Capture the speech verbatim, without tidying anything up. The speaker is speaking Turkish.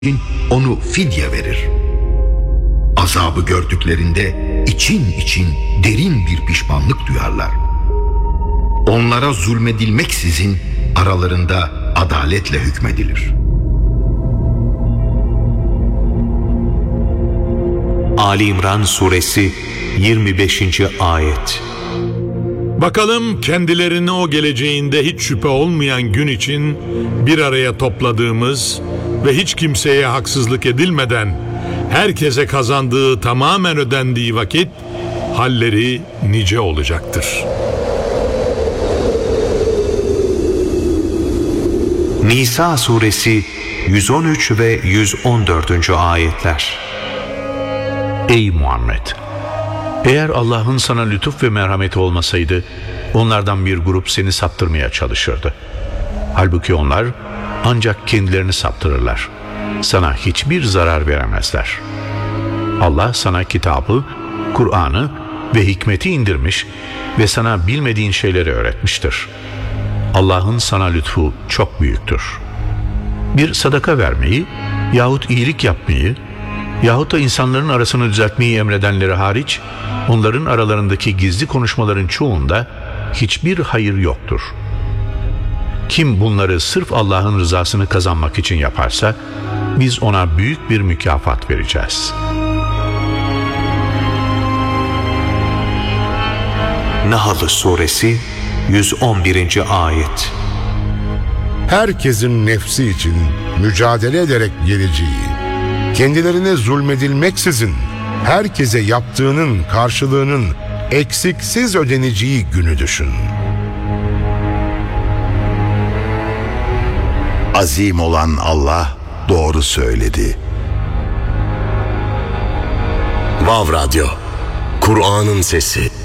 onu fidye verir. Azabı gördüklerinde için için derin bir pişmanlık duyarlar. Onlara zulmedilmeksizin aralarında adaletle hükmedilir. Ali İmran Suresi yirmi beşinci Ayet. Bakalım kendilerini o geleceğinde hiç şüphe olmayan gün için bir araya topladığımız ve hiç kimseye haksızlık edilmeden herkese kazandığı tamamen ödendiği vakit halleri nice olacaktır. Nisa Suresi yüz on üç ve yüz on dördüncü Ayetler. Ey Muhammed! Eğer Allah'ın sana lütuf ve merhameti olmasaydı, onlardan bir grup seni saptırmaya çalışırdı. Halbuki onlar ancak kendilerini saptırırlar. Sana hiçbir zarar veremezler. Allah sana kitabı, Kur'an'ı ve hikmeti indirmiş ve sana bilmediğin şeyleri öğretmiştir. Allah'ın sana lütfu çok büyüktür. Bir sadaka vermeyi yahut iyilik yapmayı yahut da insanların arasını düzeltmeyi emredenleri hariç, onların aralarındaki gizli konuşmaların çoğunda hiçbir hayır yoktur. Kim bunları sırf Allah'ın rızasını kazanmak için yaparsa, biz ona büyük bir mükafat vereceğiz. Nahl Suresi yüz on birinci Ayet. Herkesin nefsi için mücadele ederek geleceği, kendilerine zulmedilmeksizin herkese yaptığının karşılığının eksiksiz ödeneceği günü düşün. Azim olan Allah doğru söyledi. Vav Radyo, Kur'an'ın sesi.